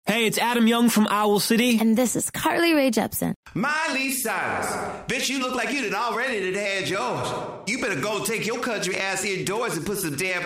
Hey, it's Adam Young from Owl City. And this is Carly Rae Jepsen. Miley Cyrus. Bitch, you look like you done already had yours. You better go take your country ass indoors and put some damn